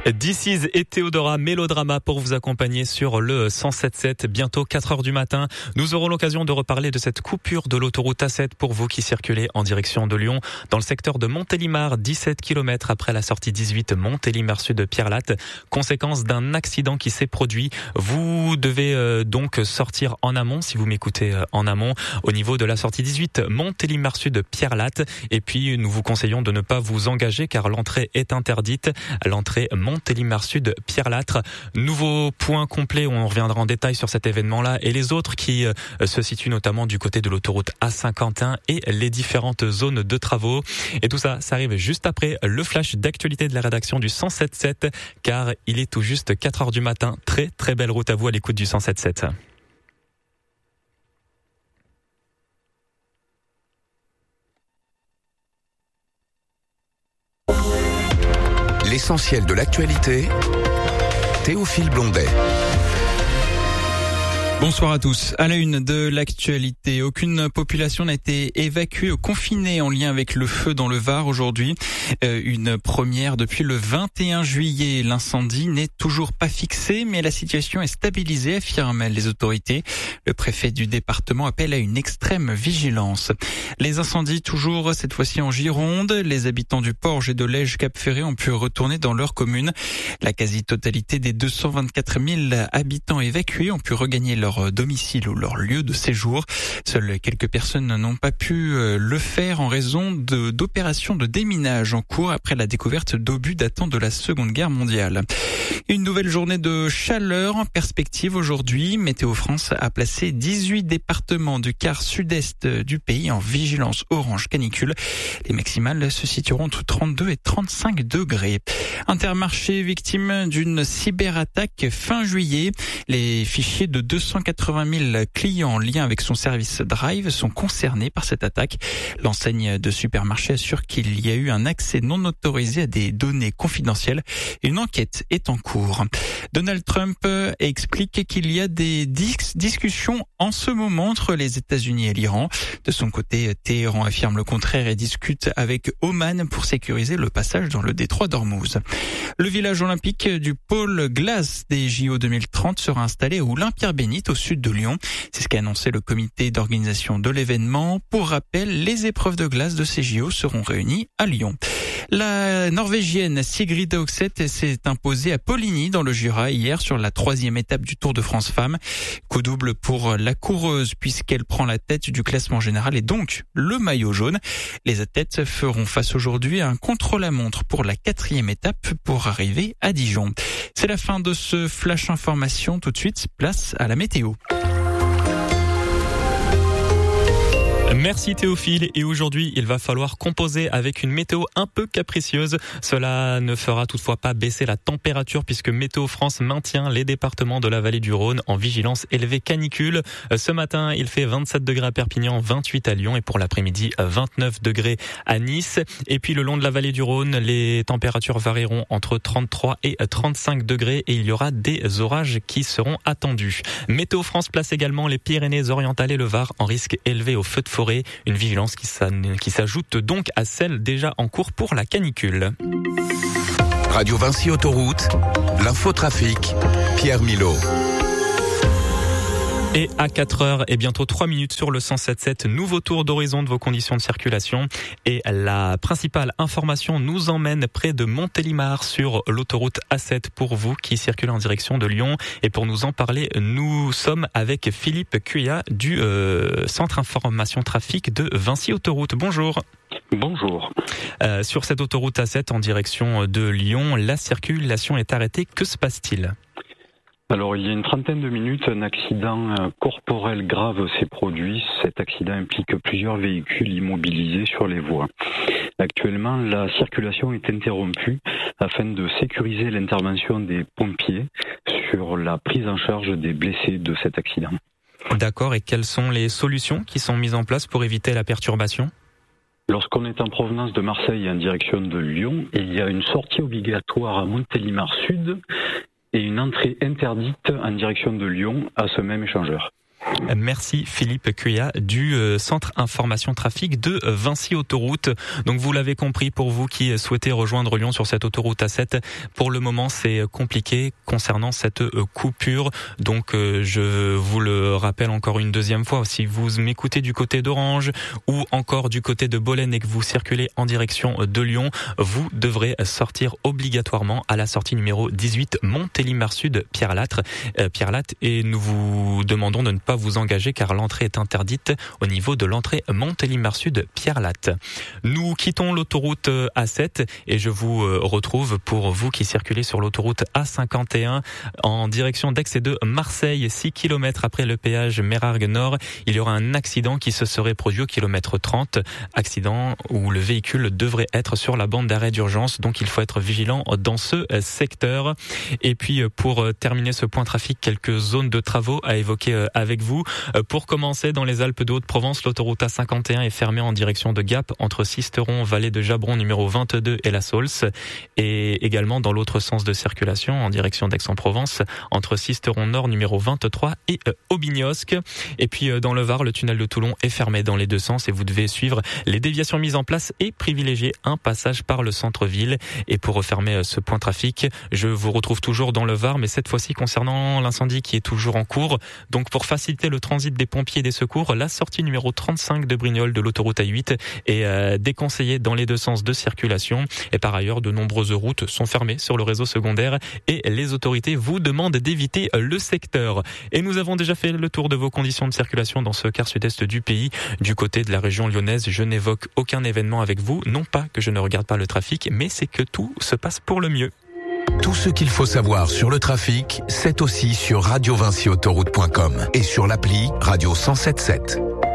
This is et Théodora Mélodrama pour vous accompagner sur le 107.7. Bientôt 4h du matin. Nous aurons l'occasion de reparler de cette coupure de l'autoroute A7 pour vous qui circulez en direction de Lyon. Dans le secteur de Montélimar, 17 km après la sortie 18 Montélimar Sud Pierrelatte. Conséquence d'un accident qui s'est produit. Vous devez donc sortir en amont, si vous m'écoutez en amont, au niveau de la sortie 18 Montélimar Sud Pierrelatte. Et puis nous vous conseillons de ne pas vous engager car l'entrée est interdite. L'entrée Montélimar Sud Pierrelatte. Nouveau point complet, on reviendra en détail sur cet événement-là et les autres qui se situent notamment du côté de l'autoroute A51 et les différentes zones de travaux. Et tout ça, ça arrive juste après le flash d'actualité de la rédaction du 107.7 car il est tout juste 4h du matin. Très très belle route à vous à l'écoute du 107.7. L'essentiel de l'actualité, Théophile Blondet. Bonsoir à tous. À la une de l'actualité, aucune population n'a été évacuée ou confinée en lien avec le feu dans le Var aujourd'hui. Une première depuis le 21 juillet. L'incendie n'est toujours pas fixé, mais la situation est stabilisée, affirment les autorités. Le préfet du département appelle à une extrême vigilance. Les incendies toujours, cette fois-ci en Gironde. Les habitants du Porge et de Lège-Cap-Ferré ont pu retourner dans leur commune. La quasi-totalité des 224 000 habitants évacués ont pu regagner leur domicile ou leur lieu de séjour. Seules quelques personnes n'ont pas pu le faire en raison d'opérations de déminage en cours après la découverte d'obus datant de la Seconde Guerre mondiale. Une nouvelle journée de chaleur en perspective aujourd'hui. Météo France a placé 18 départements du quart sud-est du pays en vigilance orange canicule. Les maximales se situeront entre 32 et 35 degrés. Intermarché victime d'une cyberattaque fin juillet. Les fichiers de 280 000 clients en lien avec son service Drive sont concernés par cette attaque. L'enseigne de supermarché assure qu'il y a eu un accès non autorisé à des données confidentielles. Une enquête est en cours. Donald Trump explique qu'il y a des discussions en ce moment entre les États-Unis et l'Iran. De son côté, Téhéran affirme le contraire et discute avec Oman pour sécuriser le passage dans le détroit d'Ormuz. Le village olympique du pôle glace des JO 2030 sera installé à Oulin-Pierre-Bénite au sud de Lyon. C'est ce qu'a annoncé le comité d'organisation de l'événement. Pour rappel, les épreuves de glace de ces JO seront réunies à Lyon. La Norvégienne Sigrid Høgseth s'est imposée à Poligny dans le Jura hier sur la 3e étape du Tour de France Femmes. Coup double pour la coureuse puisqu'elle prend la tête du classement général et donc le maillot jaune. Les athlètes feront face aujourd'hui à un contre-la-montre pour la 4e étape pour arriver à Dijon. C'est la fin de ce flash information. Tout de suite, place à la météo. Merci Théophile et aujourd'hui il va falloir composer avec une météo un peu capricieuse. Cela ne fera toutefois pas baisser la température puisque Météo France maintient les départements de la vallée du Rhône en vigilance élevée canicule. Ce matin il fait 27 degrés à Perpignan, 28 à Lyon et pour l'après-midi 29 degrés à Nice. Et puis le long de la vallée du Rhône les températures varieront entre 33 et 35 degrés et il y aura des orages qui seront attendus. Météo France place également les Pyrénées-Orientales et le Var en risque élevé au feu de forêt. Une vigilance qui s'ajoute donc à celle déjà en cours pour la canicule. Radio Vinci Autoroute, l'infotrafic, Pierre Milot. Et à 4h et bientôt 3 minutes sur le 107.7, nouveau tour d'horizon de vos conditions de circulation. Et la principale information nous emmène près de Montélimar sur l'autoroute A7 pour vous qui circulez en direction de Lyon. Et pour nous en parler, nous sommes avec Philippe Cuyat du Centre Information Trafic de Vinci Autoroute. Bonjour. Bonjour. Sur cette autoroute A7 en direction de Lyon, la circulation est arrêtée. Que se passe-t-il ? Alors, il y a une trentaine de minutes, un accident corporel grave s'est produit. Cet accident implique plusieurs véhicules immobilisés sur les voies. Actuellement, la circulation est interrompue afin de sécuriser l'intervention des pompiers sur la prise en charge des blessés de cet accident. D'accord, et quelles sont les solutions qui sont mises en place pour éviter la perturbation ? Lorsqu'on est en provenance de Marseille en direction de Lyon, il y a une sortie obligatoire à Montélimar Sud et une entrée interdite en direction de Lyon à ce même échangeur. Merci Philippe Cueillat du Centre Information Trafic de Vinci Autoroute. Donc vous l'avez compris, pour vous qui souhaitez rejoindre Lyon sur cette autoroute A7, pour le moment c'est compliqué concernant cette coupure. Donc je vous le rappelle encore une deuxième fois, si vous m'écoutez du côté d'Orange ou encore du côté de Bolène et que vous circulez en direction de Lyon, vous devrez sortir obligatoirement à la sortie numéro 18 Montélimar Sud Pierre-Latte, et nous vous demandons de ne pas vous engager car l'entrée est interdite au niveau de l'entrée Montélimar Sud Pierre-Latte. Nous quittons l'autoroute A7 et je vous retrouve pour vous qui circulez sur l'autoroute A51 en direction d'Aix et de Marseille. 6 km après le péage Mérargues Nord, il y aura un accident qui se serait produit au kilomètre 30. Accident où le véhicule devrait être sur la bande d'arrêt d'urgence, donc il faut être vigilant dans ce secteur. Et puis pour terminer ce point trafic, quelques zones de travaux à évoquer avec vous. Pour commencer, dans les Alpes de Haute-Provence, l'autoroute A51 est fermée en direction de Gap entre Sisteron, vallée de Jabron numéro 22 et la Saulce, et également dans l'autre sens de circulation en direction d'Aix-en-Provence entre Sisteron Nord numéro 23 et Aubignosc. Et puis dans le Var, le tunnel de Toulon est fermé dans les deux sens et vous devez suivre les déviations mises en place et privilégier un passage par le centre-ville. Et pour refermer ce point trafic, je vous retrouve toujours dans le Var, mais cette fois-ci concernant l'incendie qui est toujours en cours. Donc pour faciliter le transit des pompiers et des secours, la sortie numéro 35 de Brignoles de l'autoroute A8 est déconseillée dans les deux sens de circulation. Et par ailleurs, de nombreuses routes sont fermées sur le réseau secondaire et les autorités vous demandent d'éviter le secteur. Et nous avons déjà fait le tour de vos conditions de circulation dans ce quart sud-est du pays. Du côté de la région lyonnaise, je n'évoque aucun événement avec vous. Non pas que je ne regarde pas le trafic, mais c'est que tout se passe pour le mieux. Tout ce qu'il faut savoir sur le trafic, c'est aussi sur radiovinciautoroute.com et sur l'appli Radio 107.7.